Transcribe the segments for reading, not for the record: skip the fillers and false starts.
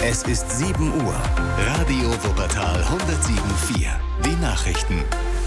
Es ist 7 Uhr. Radio Wuppertal 107.4. Die Nachrichten.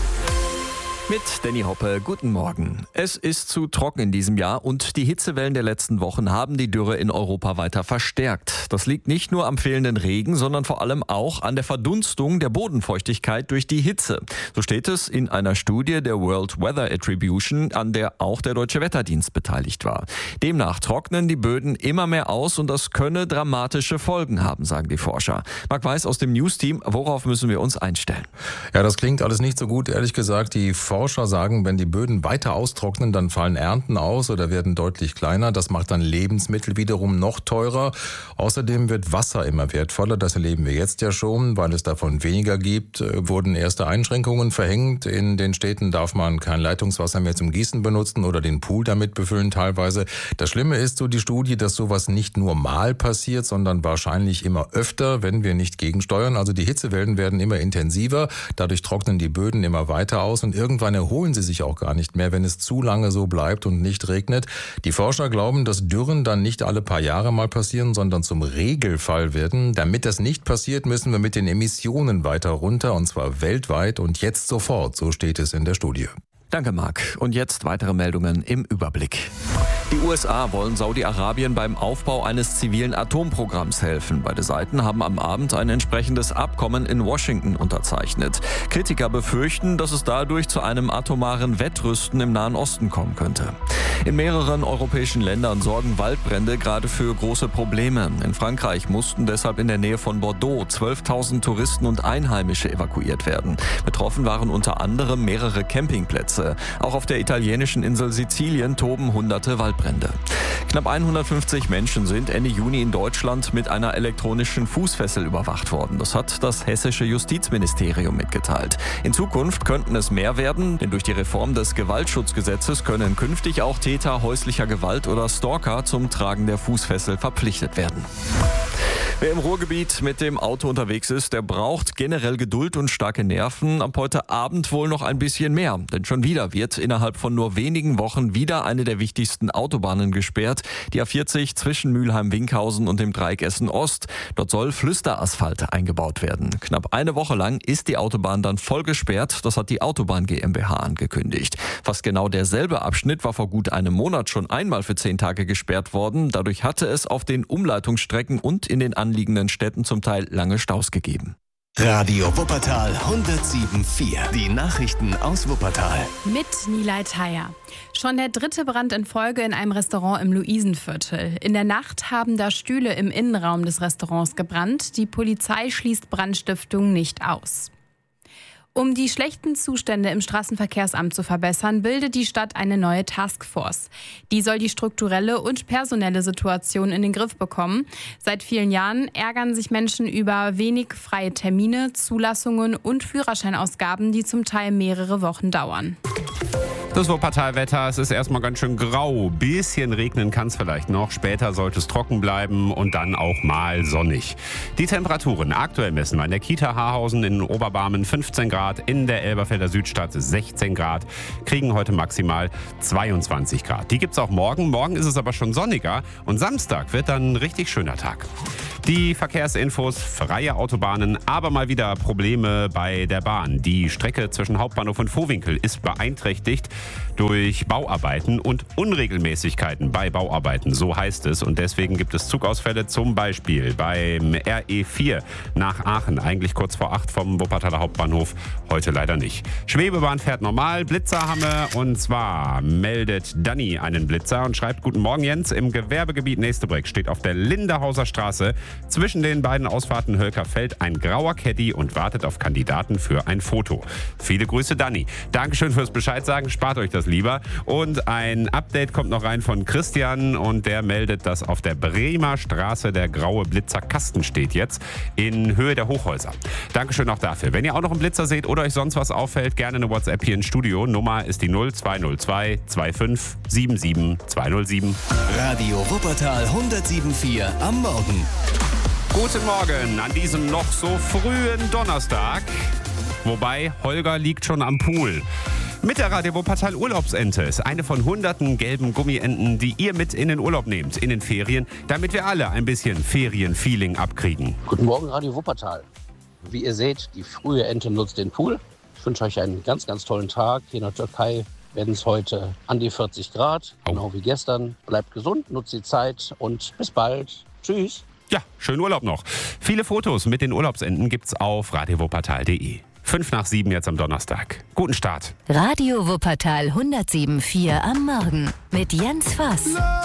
Mit Danny Hoppe, guten Morgen. Es ist zu trocken in diesem Jahr und die Hitzewellen der letzten Wochen haben die Dürre in Europa weiter verstärkt. Das liegt nicht nur am fehlenden Regen, sondern vor allem auch an der Verdunstung der Bodenfeuchtigkeit durch die Hitze. So steht es in einer Studie der World Weather Attribution, an der auch der Deutsche Wetterdienst beteiligt war. Demnach trocknen die Böden immer mehr aus und das könne dramatische Folgen haben, sagen die Forscher. Marc Weiß aus dem News-Team, worauf müssen wir uns einstellen? Ja, das klingt alles nicht so gut, ehrlich gesagt. Die Forscher sagen, wenn die Böden weiter austrocknen, dann fallen Ernten aus oder werden deutlich kleiner. Das macht dann Lebensmittel wiederum noch teurer. Außerdem wird Wasser immer wertvoller. Das erleben wir jetzt ja schon. Weil es davon weniger gibt, wurden erste Einschränkungen verhängt. In den Städten darf man kein Leitungswasser mehr zum Gießen benutzen oder den Pool damit befüllen teilweise. Das Schlimme ist, so die Studie, dass sowas nicht nur mal passiert, sondern wahrscheinlich immer öfter, wenn wir nicht gegensteuern. Also die Hitzewellen werden immer intensiver. Dadurch trocknen die Böden immer weiter aus und irgendwann erholen sie sich auch gar nicht mehr, wenn es zu lange so bleibt und nicht regnet. Die Forscher glauben, dass Dürren dann nicht alle paar Jahre mal passieren, sondern zum Regelfall werden. Damit das nicht passiert, müssen wir mit den Emissionen weiter runter, und zwar weltweit und jetzt sofort, so steht es in der Studie. Danke, Marc. Und jetzt weitere Meldungen im Überblick. Die USA wollen Saudi-Arabien beim Aufbau eines zivilen Atomprogramms helfen. Beide Seiten haben am Abend ein entsprechendes Abkommen in Washington unterzeichnet. Kritiker befürchten, dass es dadurch zu einem atomaren Wettrüsten im Nahen Osten kommen könnte. In mehreren europäischen Ländern sorgen Waldbrände gerade für große Probleme. In Frankreich mussten deshalb in der Nähe von Bordeaux 12.000 Touristen und Einheimische evakuiert werden. Betroffen waren unter anderem mehrere Campingplätze. Auch auf der italienischen Insel Sizilien toben hunderte Waldbrände. Knapp 150 Menschen sind Ende Juni in Deutschland mit einer elektronischen Fußfessel überwacht worden. Das hat das hessische Justizministerium mitgeteilt. In Zukunft könnten es mehr werden, denn durch die Reform des Gewaltschutzgesetzes können künftig auch Täter häuslicher Gewalt oder Stalker zum Tragen der Fußfessel verpflichtet werden. Wer im Ruhrgebiet mit dem Auto unterwegs ist, der braucht generell Geduld und starke Nerven. Ab heute Abend wohl noch ein bisschen mehr. Denn schon wieder wird innerhalb von nur wenigen Wochen wieder eine der wichtigsten Autobahnen gesperrt. Die A40 zwischen Mülheim-Winkhausen und dem Dreieck Essen-Ost. Dort soll Flüsterasphalt eingebaut werden. Knapp eine Woche lang ist die Autobahn dann voll gesperrt. Das hat die Autobahn GmbH angekündigt. Fast genau derselbe Abschnitt war vor gut einem Monat schon einmal für 10 Tage gesperrt worden. Dadurch hatte es auf den Umleitungsstrecken und in den anliegenden Städten zum Teil lange Staus gegeben. Radio Wuppertal 107.4. Die Nachrichten aus Wuppertal. Mit Nilay Thayer. Schon der 3. Brand in Folge in einem Restaurant im Luisenviertel. In der Nacht haben da Stühle im Innenraum des Restaurants gebrannt. Die Polizei schließt Brandstiftung nicht aus. Um die schlechten Zustände im Straßenverkehrsamt zu verbessern, bildet die Stadt eine neue Taskforce. Die soll die strukturelle und personelle Situation in den Griff bekommen. Seit vielen Jahren ärgern sich Menschen über wenig freie Termine, Zulassungen und Führerscheinausgaben, die zum Teil mehrere Wochen dauern. Das Wuppertal-Wetter, es ist erstmal ganz schön grau. Bisschen regnen kann es vielleicht noch. Später sollte es trocken bleiben und dann auch mal sonnig. Die Temperaturen aktuell messen wir in der Kita Haarhausen in Oberbarmen 15 Grad, in der Elberfelder Südstadt 16 Grad, kriegen heute maximal 22 Grad. Die gibt's auch morgen. Morgen ist es aber schon sonniger und Samstag wird dann ein richtig schöner Tag. Die Verkehrsinfos, freie Autobahnen, aber mal wieder Probleme bei der Bahn. Die Strecke zwischen Hauptbahnhof und Vohwinkel ist beeinträchtigt durch Bauarbeiten und Unregelmäßigkeiten bei Bauarbeiten, so heißt es. Und deswegen gibt es Zugausfälle, zum Beispiel beim RE4 nach Aachen, eigentlich kurz vor 8 vom Wuppertaler Hauptbahnhof, heute leider nicht. Schwebebahn fährt normal, Blitzer haben wir, und zwar meldet Danny einen Blitzer und schreibt: Guten Morgen Jens, im Gewerbegebiet Nestebrück steht auf der Lindehauser Straße zwischen den beiden Ausfahrten Hölkerfeld ein grauer Caddy und wartet auf Kandidaten für ein Foto. Viele Grüße Danny. Dankeschön fürs Bescheid sagen, spart euch das lieber. Und ein Update kommt noch rein von Christian und der meldet, dass auf der Bremer Straße der graue Blitzerkasten steht jetzt in Höhe der Hochhäuser. Dankeschön auch dafür. Wenn ihr auch noch einen Blitzer seht oder euch sonst was auffällt, gerne eine WhatsApp hier ins Studio. Nummer ist die 0202 25 77 207. Radio Wuppertal 107.4 am Morgen. Guten Morgen an diesem noch so frühen Donnerstag. Wobei, Holger liegt schon am Pool. Mit der Radio Wuppertal Urlaubsente ist eine von hunderten gelben Gummienten, die ihr mit in den Urlaub nehmt, in den Ferien, damit wir alle ein bisschen Ferienfeeling abkriegen. Guten Morgen, Radio Wuppertal. Wie ihr seht, die frühe Ente nutzt den Pool. Ich wünsche euch einen ganz, ganz tollen Tag. Hier in der Türkei werden es heute an die 40 Grad, genau wie gestern. Bleibt gesund, nutzt die Zeit und bis bald. Tschüss. Ja, schönen Urlaub noch. Viele Fotos mit den Urlaubsenten gibt's auf radiowuppertal.de. 5:05 jetzt am Donnerstag. Guten Start. Radio Wuppertal 107.4 am Morgen mit Jens Voss.